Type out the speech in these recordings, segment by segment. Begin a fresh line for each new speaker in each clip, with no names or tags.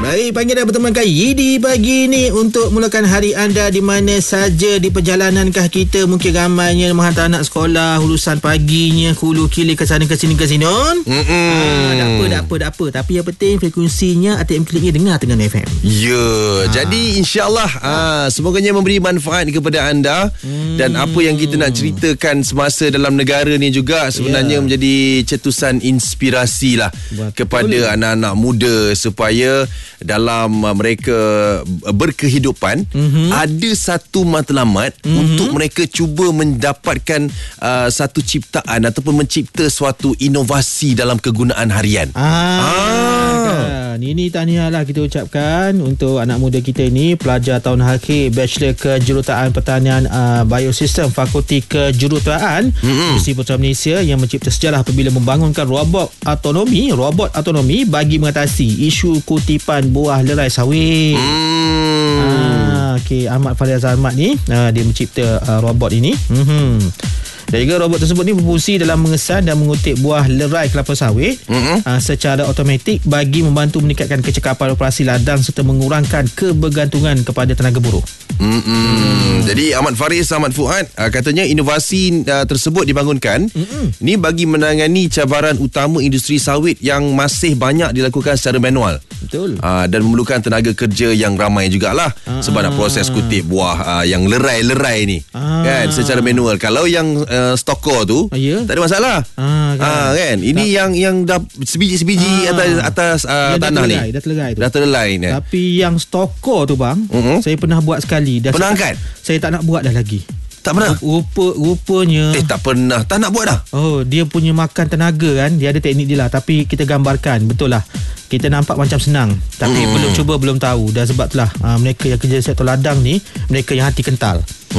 Baik, pagi dah bertemankan Yidi pagi ni untuk mulakan hari anda di mana saja di perjalanankah kita. Mungkin ramainya menghantar anak sekolah, lulusan paginya hulu kilir ke sana ke sini ke sini. Tak apa. Tapi yang penting frekuensinya ATM Klik ni dengar dengan FM.
Jadi insyaAllah semoganya memberi manfaat kepada anda. Dan apa yang kita nak ceritakan semasa dalam negara ni juga sebenarnya menjadi cetusan inspirasi lah kepada anak-anak muda supaya dalam mereka berkehidupan ada satu matlamat untuk mereka cuba mendapatkan satu ciptaan ataupun mencipta suatu inovasi dalam kegunaan harian.
Ini tahniah lah kita ucapkan untuk anak muda kita ini, pelajar tahun akhir Bachelor Kejuruteraan Pertanian Biosistem Fakulti Kejuruteraan Universiti Putra Malaysia yang mencipta sejarah apabila membangunkan robot autonomi bagi mengatasi isu kutipan buah lerai sawit. Ahmad Fariz Ahmad ni dia mencipta robot ini. Dan juga robot tersebut ni berfungsi dalam mengesan dan mengutip buah lerai kelapa sawit secara automatik bagi membantu meningkatkan kecekapan operasi ladang serta mengurangkan kebergantungan kepada tenaga buruh.
Jadi Ahmad Fuad katanya inovasi tersebut dibangunkan ini bagi menangani cabaran utama industri sawit yang masih banyak dilakukan secara manual.
Betul.
Dan memerlukan tenaga kerja yang ramai jugalah sebab nak proses kutip buah yang lerai-lerai ni kan secara manual. Kalau yang stokor tu tak ada masalah. Kan ini yang dah sebiji-sebiji atas tanah ni dah terlelai ni.
Tapi yang stokor tu bang, saya pernah buat sekali dah.
Pernah angkat?
Saya tak nak buat dah lagi.
Tak pernah?
Rupanya
tak pernah. Tak nak buat dah?
Dia punya makan tenaga kan. Dia ada teknik dia lah. Tapi kita gambarkan. Betul lah, kita nampak macam senang, tapi belum cuba belum tahu. Dan sebab itulah mereka yang kerja sektor ladang ni, mereka yang hati kental.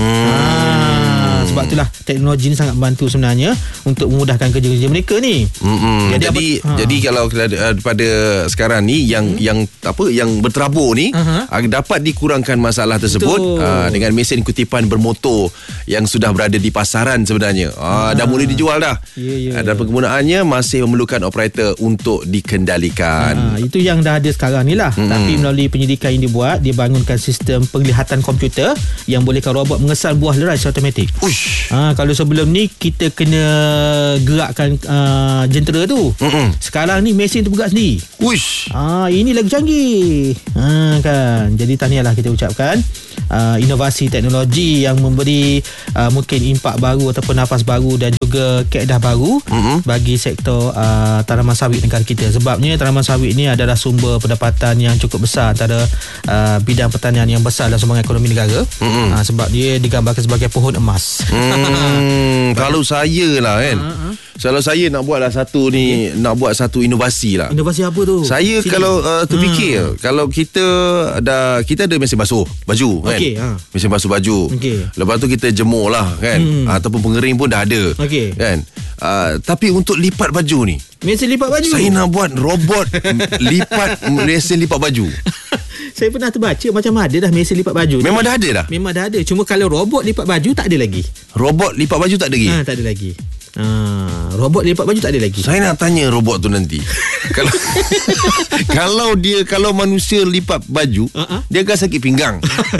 Sebab itulah teknologi ni sangat membantu sebenarnya untuk memudahkan kerja-kerja mereka ni.
Jadi kalau pada sekarang ni yang berterabur ni dapat dikurangkan masalah tersebut dengan mesin kutipan bermotor yang sudah berada di pasaran sebenarnya. Dah mula dijual dah. Dan penggunaannya masih memerlukan operator untuk dikendalikan.
Itu yang dah ada sekarang ni lah. Tapi melalui penyidikan yang dibuat, dia bangunkan sistem penglihatan komputer yang bolehkan robot mengesan buah lerai secara automatik. Kalau sebelum ni kita kena gerakkan jentera tu, sekarang ni mesin tu bergerak sendiri. Ini lagi canggih kan. Jadi tahniahlah kita ucapkan inovasi teknologi yang memberi mungkin impak baru ataupun nafas baru dan juga kaedah baru bagi sektor tanaman sawit negara kita. Sebabnya tanaman sawit ni adalah sumber pendapatan yang cukup besar antara bidang pertanian yang besar dalam sumbangan ekonomi negara. Sebab dia digambarkan sebagai pohon emas.
Kalau saya lah kan, kalau saya nak buatlah nak buat satu inovasi lah.
Inovasi apa tu?
Saya kalau terfikir kalau kita ada mesin basuh baju kan. Mesin basuh baju. Lepas tu kita jemur lah kan. Ataupun pengering pun dah ada kan. Tapi untuk lipat baju ni,
mesin lipat baju,
saya nak buat robot mesin lipat baju.
Saya pernah terbaca macam ada dah mesin lipat baju.
Memang dah ada dah?
Memang dah ada. Cuma kalau robot lipat baju tak ada lagi.
Robot lipat baju tak ada lagi?
Tak ada lagi. Robot lipat baju tak ada lagi.
Saya nak tanya robot tu nanti. Kalau manusia lipat baju, dia akan sakit pinggang.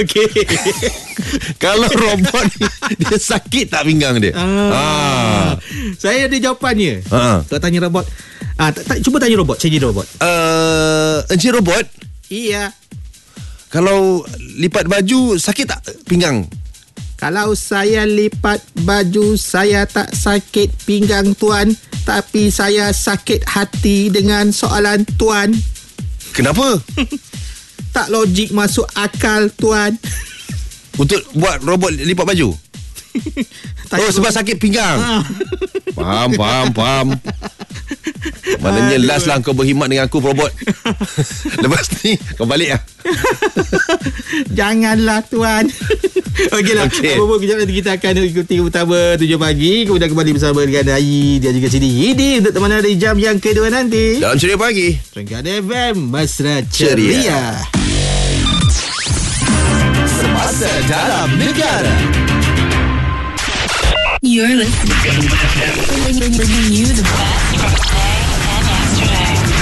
Kalau robot dia sakit tak pinggang dia?
Saya ada jawapannya. Kalau tanya robot, cuba tanya robot. Saya jadi robot.
Encik robot?
Iya.
Kalau lipat baju sakit tak pinggang?
Kalau saya lipat baju, saya tak sakit pinggang tuan, tapi saya sakit hati dengan soalan tuan.
Kenapa?
Tak logik masuk akal tuan.
Untuk buat robot lipat baju? Sebab sakit pinggang. Faham. Maknanya last lah kau berkhidmat dengan aku, robot. Lepas ni kau balik lah.
Janganlah tuan. Okeylah. Apa-apa kejap nanti kita akan ikuti utama 7 pagi. Kemudian kembali bersama dengan Ayi dan juga Sidi Hidi untuk teman di jam yang kedua nanti
dalam Ceria Pagi
Terengganu FM, Mesra Ceria.
Semasa dalam negara.
You're listening. Bringing you the best from today and yesterday.